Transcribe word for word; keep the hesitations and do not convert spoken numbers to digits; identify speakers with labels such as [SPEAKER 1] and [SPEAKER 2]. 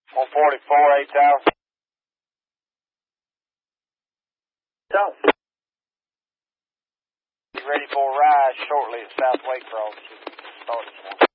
[SPEAKER 1] one forty-four, eight Tower.
[SPEAKER 2] South.
[SPEAKER 1] Be ready for a ride shortly at South Waycross. Start this one.